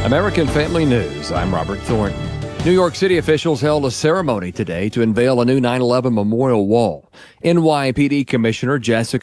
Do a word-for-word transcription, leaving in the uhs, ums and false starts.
American Family News, I'm Robert Thornton. New York City officials held a ceremony today to unveil a new nine eleven memorial wall. N Y P D Commissioner Jessica